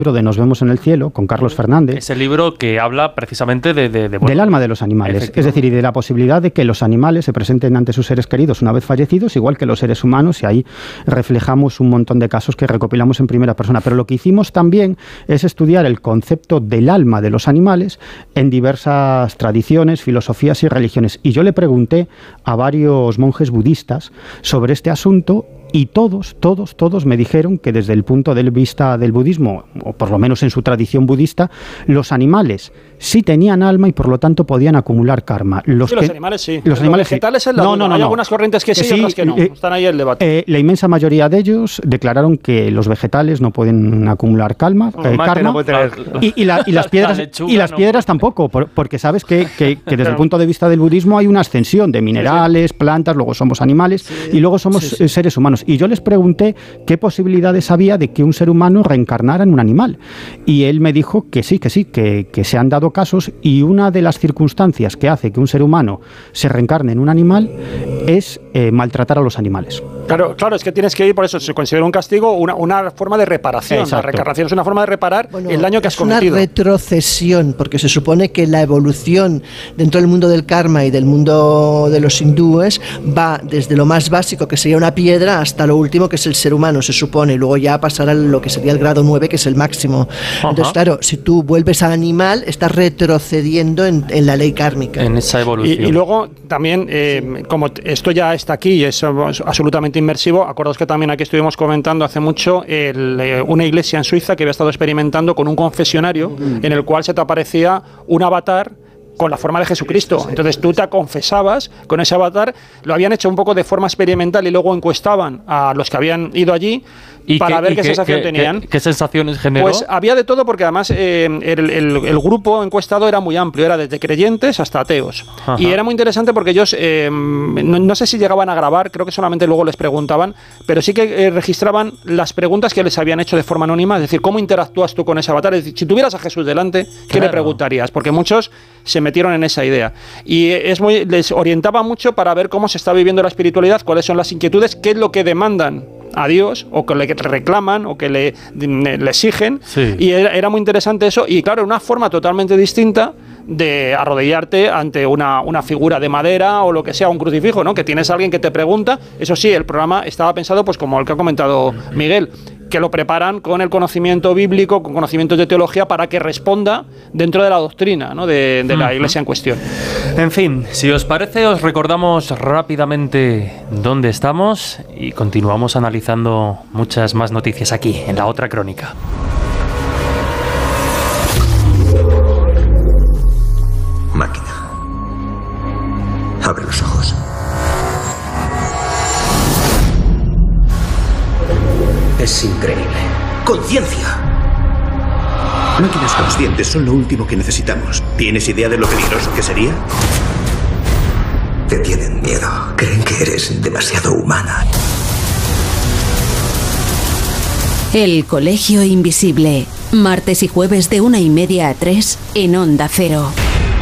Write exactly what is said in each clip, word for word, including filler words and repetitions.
de Nos vemos en el cielo, con Carlos Fernández. Ese libro que habla precisamente de, de, de bueno, del alma de los animales, es decir, y de la posibilidad de que los animales se presenten ante sus seres queridos una vez fallecidos, igual que los seres humanos, y ahí reflejamos un montón de casos que recopilamos en primera persona. Pero lo que hicimos también es estudiar el concepto del alma de los animales en diversas tradiciones, filosofías y religiones. Y yo le pregunté a varios monjes budistas sobre este asunto, y todos, todos, todos me dijeron que desde el punto de vista del budismo, o por lo menos en su tradición budista, los animales sí tenían alma y por lo tanto podían acumular karma. Los, sí, que, los animales sí. Los animales los vegetales sí. es la no, no, no, Hay no. algunas corrientes que sí, sí y otras que no. Eh, Están ahí el debate. Eh, la inmensa mayoría de ellos declararon que los vegetales no pueden acumular calma, eh, karma, no tener... y, y, la, y las piedras, la lechuga, y las no. piedras tampoco, por, porque sabes que, que, que desde el punto de vista del budismo hay una ascensión de minerales, sí, sí. plantas, luego somos animales sí. y luego somos sí, sí. seres humanos. Y yo les pregunté qué posibilidades había de que un ser humano reencarnara en un animal. Y él me dijo que sí, que sí, que, que se han dado casos, y una de las circunstancias que hace que un ser humano se reencarne en un animal es eh, maltratar a los animales. Claro, claro, es que tienes que ir, por eso se considera un castigo una, una forma de reparación. Exacto. La reencarnación es una forma de reparar bueno, el daño que has cometido. Es una retrocesión, porque se supone que la evolución dentro del mundo del karma y del mundo de los hindúes va desde lo más básico, que sería una piedra, hasta lo último, que es el ser humano, se supone, y luego ya pasará a lo que sería el grado nueve, que es el máximo. Ajá. Entonces, claro, si tú vuelves al animal, estás retrocediendo en, en la ley kármica. En esa evolución. Y, y luego también, eh, como esto ya está aquí y es absolutamente inmersivo, acordaos que también aquí estuvimos comentando hace mucho el, eh, una iglesia en Suiza que había estado experimentando con un confesionario mm. en el cual se te aparecía un avatar con la forma de Jesucristo. Entonces tú te confesabas con ese avatar, lo habían hecho un poco de forma experimental y luego encuestaban a los que habían ido allí ¿Y para qué, ver qué, qué sensación qué, tenían. Qué, ¿Qué sensaciones generó? Pues había de todo, porque además eh, el, el, el grupo encuestado era muy amplio, era desde creyentes hasta ateos. Ajá. Y era muy interesante porque ellos, eh, no, no sé si llegaban a grabar, creo que solamente luego les preguntaban, pero sí que eh, registraban las preguntas que les habían hecho de forma anónima, es decir, ¿cómo interactúas tú con ese avatar? Es decir, si tuvieras a Jesús delante, ¿qué claro. le preguntarías? Porque muchos se metieron en esa idea. Y es muy, les orientaba mucho para ver cómo se está viviendo la espiritualidad, cuáles son las inquietudes, qué es lo que demandan a Dios, o que le reclaman, o que le, le exigen, sí. y era, era muy interesante eso, y claro, una forma totalmente distinta de arrodillarte ante una, una figura de madera o lo que sea, un crucifijo, ¿no? Que tienes a alguien que te pregunta. Eso sí, el programa estaba pensado, pues como el que ha comentado Miguel, que lo preparan con el conocimiento bíblico, con conocimientos de teología, para que responda dentro de la doctrina, ¿no? de, de la iglesia en cuestión. En fin, si os parece, os recordamos rápidamente dónde estamos y continuamos analizando muchas más noticias aquí, en La Otra Crónica. Máquina, abre los ojos. Es increíble. ¡Conciencia! Máquinas conscientes son lo último que necesitamos. ¿Tienes idea de lo peligroso que sería? Te tienen miedo. Creen que eres demasiado humana. El Colegio Invisible. Martes y jueves de una y media a tres en Onda Cero.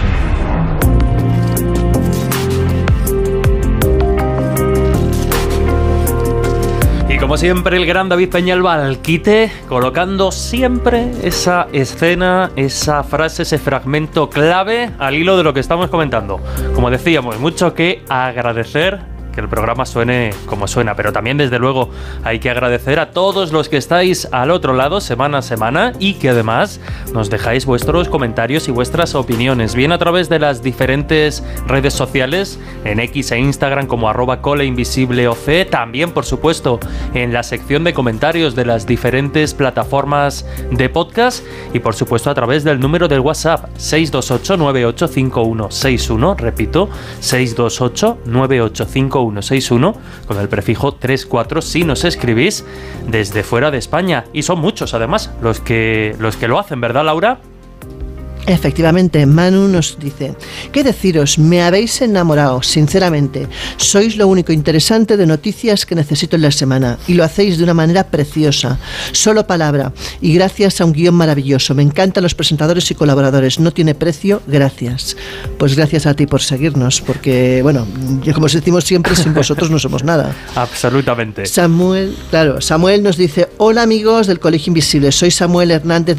Como siempre, el gran David Peñalba al quite, colocando siempre esa escena, esa frase, ese fragmento clave al hilo de lo que estamos comentando. Como decíamos, mucho que agradecer que el programa suene como suena, pero también, desde luego, hay que agradecer a todos los que estáis al otro lado semana a semana y que además nos dejáis vuestros comentarios y vuestras opiniones, bien a través de las diferentes redes sociales, en X e Instagram como arroba coleinvisibleoc, también, por supuesto, en la sección de comentarios de las diferentes plataformas de podcast y, por supuesto, a través del número del WhatsApp seis dos ocho nueve ocho cinco uno seis uno, repito, seis dos ocho nueve ocho cinco uno seis uno, con el prefijo treinta y cuatro si nos escribís desde fuera de España, y son muchos además los que los que lo hacen, ¿verdad, Laura? Efectivamente, Manu nos dice: ¿qué deciros? Me habéis enamorado, sinceramente. Sois lo único interesante de noticias que necesito en la semana y lo hacéis de una manera preciosa. Solo palabra y gracias a un guión maravilloso. Me encantan los presentadores y colaboradores. No tiene precio, gracias. Pues gracias a ti por seguirnos, porque, bueno, como os decimos siempre, sin vosotros no somos nada. Absolutamente. Samuel, claro, Samuel nos dice: hola amigos del Colegio Invisible, soy Samuel Hernández